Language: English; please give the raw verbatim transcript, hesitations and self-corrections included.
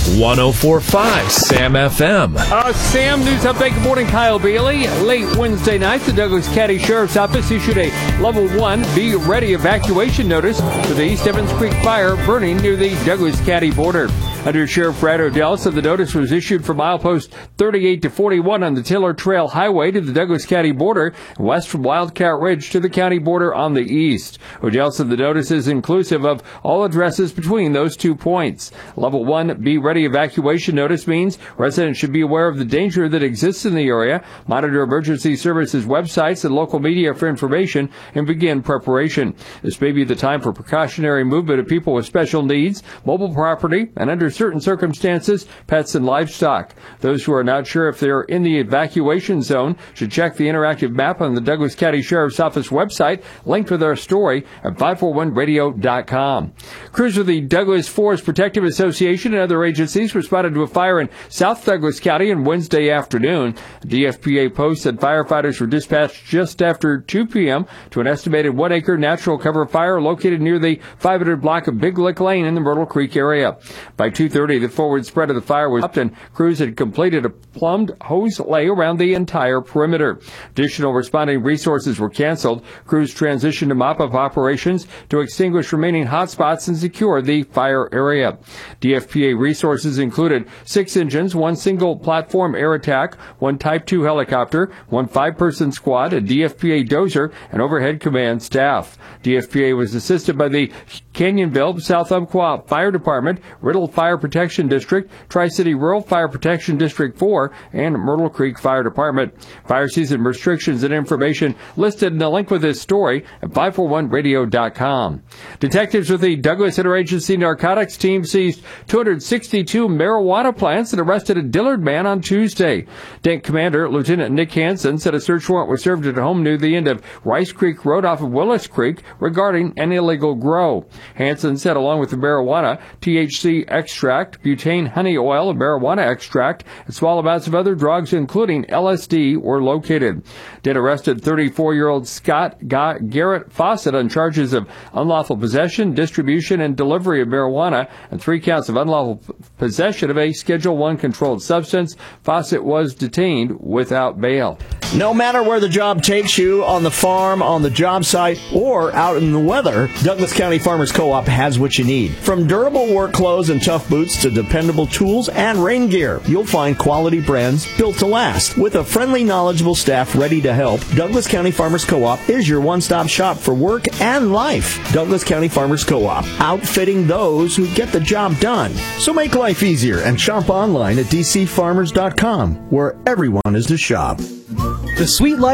one oh four point five Sam F M. Uh, Sam, news update. Good morning, Kyle Bailey. Late Wednesday night, the Douglas County Sheriff's Office issued a level one be ready evacuation notice for the East Evans Creek fire burning near the Douglas County border. Under Sheriff Brad Odell said the notice was issued from milepost thirty-eight to forty-one on the Tiller Trail Highway to the Douglas County border, west from Wildcat Ridge to the county border on the east. Odell said the notice is inclusive of all addresses between those two points. Level one be ready evacuation notice means residents should be aware of the danger that exists in the area, monitor emergency services websites and local media for information, and begin preparation. This may be the time for precautionary movement of people with special needs, mobile property, and under certain circumstances, pets and livestock. Those who are not sure if they're in the evacuation zone should check the interactive map on the Douglas County Sheriff's Office website, linked with our story at five forty-one radio dot com. Crews of the Douglas Forest Protective Association and other agencies responded to a fire in South Douglas County on Wednesday afternoon. A D F P A post said firefighters were dispatched just after two p.m. to an estimated one-acre natural cover fire located near the five hundred block of Big Lick Lane in the Myrtle Creek area. By two thirty, the forward spread of the fire was up, and crews had completed a plumbed hose lay around the entire perimeter. Additional responding resources were canceled. Crews transitioned to mop-up operations to extinguish remaining hotspots and secure the fire area. D F P A resources included six engines, one single platform air attack, one Type two helicopter, one five-person squad, a D F P A dozer, and overhead command staff. D F P A was assisted by the Canyonville, South Umpqua Fire Department, Riddle Fire Protection District, Tri-City Rural Fire Protection District four, and Myrtle Creek Fire Department. Fire season restrictions and information listed in the link with this story at five forty-one radio dot com. Detectives with the Douglas Interagency Narcotics Team seized two hundred sixty-two marijuana plants and arrested a Dillard man on Tuesday. Tank Commander Lieutenant Nick Hansen said a search warrant was served at a home near the end of Rice Creek Road off of Willis Creek regarding an illegal grow. Hansen said along with the marijuana, T H C extract, butane honey oil, and marijuana extract, and small amounts of other drugs, including L S D, were located. Did arrested thirty-four-year-old Scott Ga- Garrett Fawcett on charges of unlawful possession, distribution, and delivery of marijuana, and three counts of unlawful possession of a Schedule one controlled substance. Fawcett was detained without bail. No matter where the job takes you, on the farm, on the job site, or out in the weather, Douglas County Farmers Co-op has what you need. From durable work clothes and tough boots to dependable tools and rain gear, you'll find quality brands built to last. With a friendly, knowledgeable staff ready to help, Douglas County Farmers Co-op is your one-stop shop for work and life. Douglas County Farmers Co-op, outfitting those who get the job done. So make life easier and shop online at d c farmers dot com, where everyone is to shop. The Sweet Life